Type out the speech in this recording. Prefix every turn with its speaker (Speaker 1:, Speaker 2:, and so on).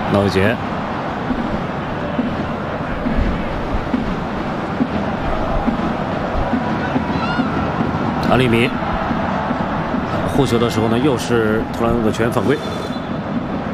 Speaker 1: 老杰，塔利米护球的时候呢，又是图兰诺的球员犯规。